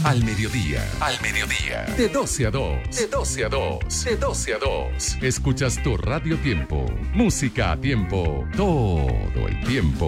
Al mediodía. Al mediodía. De 12 a 2. De 12 a 2. De 12 a 2. Escuchas tu Radio Tiempo. Música a tiempo. Todo el tiempo.